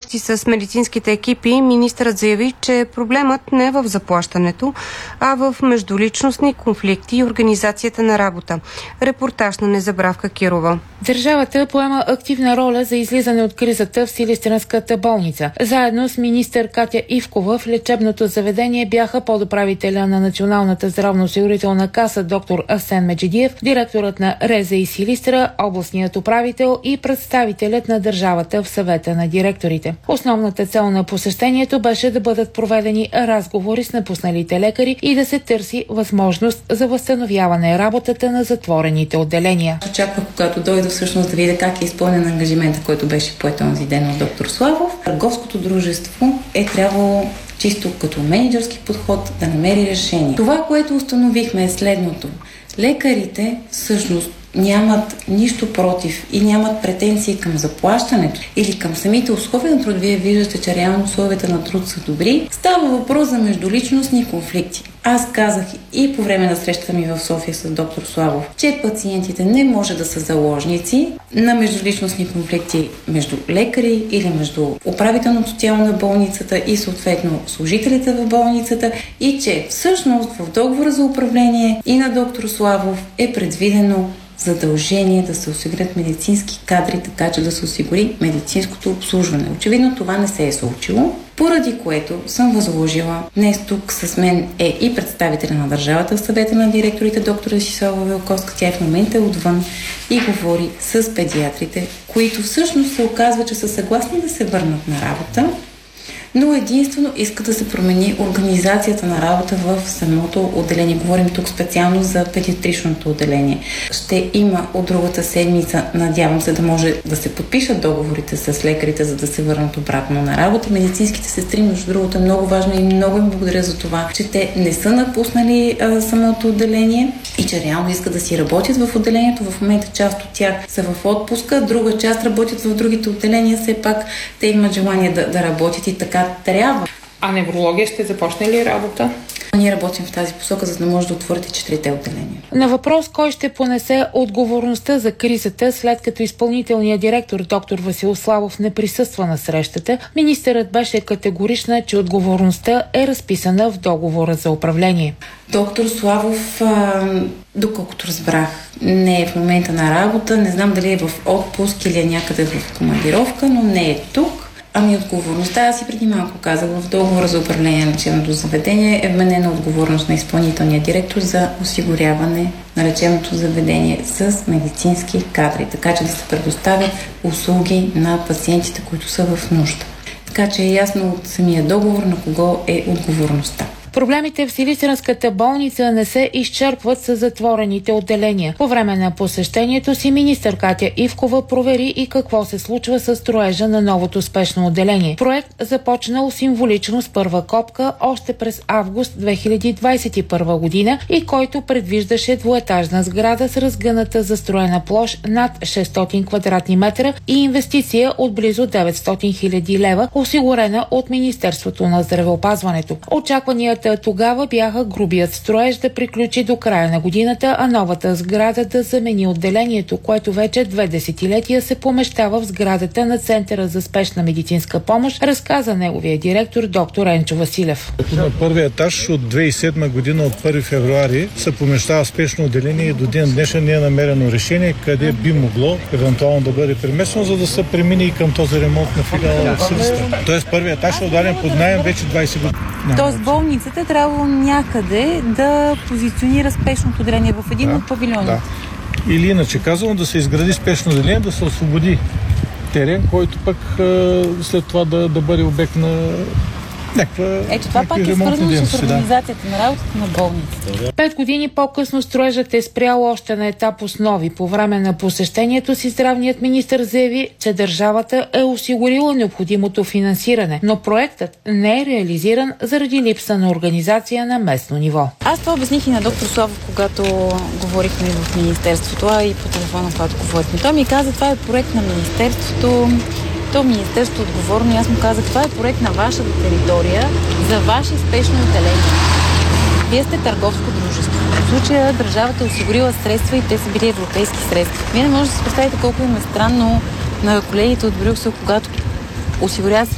срещи с медицинските екипи, министърът заяви, че проблемът не е в заплащането, а в междуличностни конфликти и организацията на работа. Репортаж на Незабравка Кирова. Държавата поема активна роля за излизане от кризата в Силистренската болница. Заедно с министър Катя Ивкова в лечебното заведение бяха подуправителя на Националната здравноосигурителна каса доктор Асен Меджидиев, директорът на РЗИ Силистра, областният управител и представителят на държавата в съвета на директорите. Основната цел на посещението беше да бъдат проведени разговори с напусналите лекари и да се търси възможност за възстановяване работата на затворените отделения. Очаквах, когато дойда всъщност да видя как е изпълнен ангажимента, който беше поет този ден от доктор Славов. Търговското дружество е трябвало чисто като мениджърски подход да намери решение. Това, което установихме е следното. Лекарите всъщност нямат нищо против и нямат претенции към заплащането или към самите условия на труд. Вие виждате, че реално условията на труд са добри. Става въпрос за междуличностни конфликти. Аз казах и по време на срещата ми в София с доктор Славов, че пациентите не може да са заложници на междуличностни конфликти между лекари или между управителното тяло на болницата и съответно служителите в болницата и че всъщност в договора за управление и на доктор Славов е предвидено задължение да се осигурят медицински кадри, така че да се осигури медицинското обслужване. Очевидно това не се е случило, поради което съм възложила. Днес тук с мен е и представителя на държавата в съвета на директорите доктор Десислава Велковска. Тя в момента е отвън и говори с педиатрите, които всъщност се оказва, че са съгласни да се върнат на работа, но единствено иска да се промени организацията на работа в самото отделение. Говорим тук специално за педиатричното отделение. Ще има от другата седмица, надявам се да може да се подпишат договорите с лекарите, за да се върнат обратно на работа. Медицинските сестри, между другото, е много важно и много им благодаря за това, че те не са напуснали самото отделение и че реално искат да си работят в отделението. В момента част от тях са в отпуска, друга част работят в другите отделения. Все пак те имат желание да работят и така трябва. А неврология ще започне ли работа? Ние работим в тази посока, за да може да отворите 4-те отделения. На въпрос кой ще понесе отговорността за кризата, след като изпълнителният директор доктор Васил Славов не присъства на срещата, министърът беше категорична, че отговорността е разписана в договора за управление. Доктор Славов, доколкото разбрах, не е в момента на работа. Не знам дали е в отпуск или е някъде в командировка, но не е тук. Ами отговорността, аз и преди малко казах, в договора за управление на лечебното заведение е вменена отговорност на изпълнителния директор за осигуряване на лечебното заведение с медицински кадри, така че да се предоставят услуги на пациентите, които са в нужда. Така че е ясно от самия договор на кого е отговорността. Проблемите в Силистренската болница не се изчерпват с затворените отделения. По време на посещението си министър Катя Ивкова провери и какво се случва с строежа на новото спешно отделение. Проект започнал символично с първа копка още през август 2021 година и който предвиждаше двуетажна сграда с разгъната застроена площ над 600 квадратни метра и инвестиция от близо 900 хиляди лева, осигурена от Министерството на здравеопазването. Очакванията тогава бяха грубият строеж да приключи до края на годината, а новата сграда да замени отделението, което вече 2 десетилетия се помещава в сградата на Центъра за спешна медицинска помощ, разказа неговия директор доктор Енчо Василев. На първия етаж от 2007 година, от 1 февруари, се помещава спешно отделение и до ден днешен не е намерено решение къде би могло евентуално да бъде преместено, за да се премине и към този ремонт на филиала в Силистра. Тоест първият етаж е отдаден под наем вече 20 години. Тоест болницата трябвало някъде да позиционира спешното отделение в един от павилионите. Да. Или иначе казано да се изгради спешно отделение, да се освободи терен, който пък след това да бъде обект на Ето това пак е свързано с организацията на работата на болницата. 5 години по-късно строежът е спрял още на етап основи. По време на посещението си здравният министър заяви, че държавата е осигурила необходимото финансиране, но проектът не е реализиран заради липса на организация на местно ниво. Аз това обясних и на доктор Славов, когато говорихме в министерството, а и по телефона, когато говорихме. Той ми каза, това е проект на министерството. То министерство отговорно и аз му казах, това е проект на вашата територия за ваше спешно отделение. Вие сте търговско дружество. В случая държавата е осигурила средства и те са били европейски средства. Вие не можете да си представите колко им е странно на колегите от Брюксел, когато осигуряват